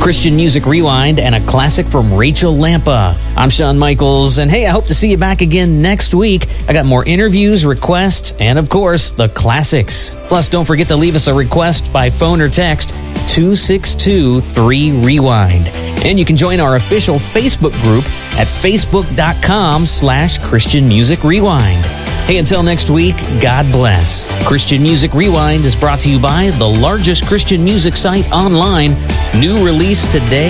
Christian Music Rewind, and a classic from Rachel Lampa. I'm Shawn Michaels, and hey, I hope to see you back again next week. I got more interviews, requests, and of course, the classics. Plus, don't forget to leave us a request by phone or text 262-3REWIND. And you can join our official Facebook group at facebook.com/Christian Music Rewind. Hey, until next week, God bless. Christian Music Rewind is brought to you by the largest Christian music site online. New release today.